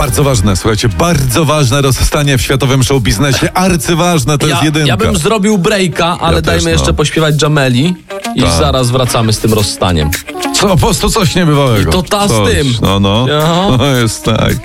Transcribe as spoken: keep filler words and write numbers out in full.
Bardzo ważne, słuchajcie, bardzo ważne rozstanie w światowym show biznesie. Arcyważne, to ja, jest jedynka. Ja bym zrobił breaka, ale Ja dajmy też, no. jeszcze pośpiewać Jameli i Tak. zaraz wracamy z tym rozstaniem. Co, po prostu coś niebywałego. I to ta z Coś. tym. No, no. Aha. To jest tak.